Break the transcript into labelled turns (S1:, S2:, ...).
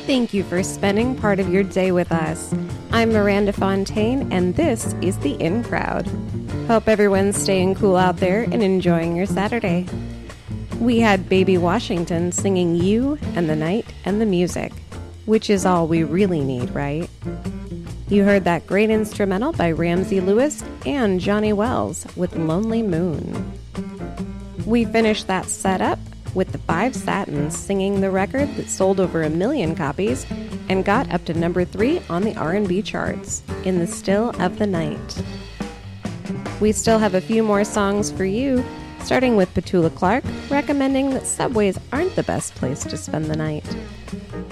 S1: Thank you for spending part of your day with us. I'm Miranda Fontaine, and this is The In Crowd. Hope everyone's staying cool out there and enjoying your Saturday. We had Baby Washington singing You and the Night and the Music, which is all we really need, right? You heard that great instrumental by Ramsey Lewis and Johnny Wells with Lonely Moon. We finished that set up with the Five Satins singing the record that sold over 1 million copies and got up to number 3 on the R&B charts, In the Still of the Night. We still have a few more songs for you, starting with Petula Clark recommending that subways aren't the best place to spend the night.